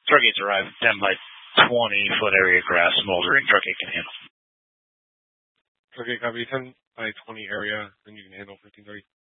Truck 8's arrived. 10 by 20-foot area grass smoldering. Truck 8 can handle. Truck 8 copy. 10 by 20 area, and you can handle 1530.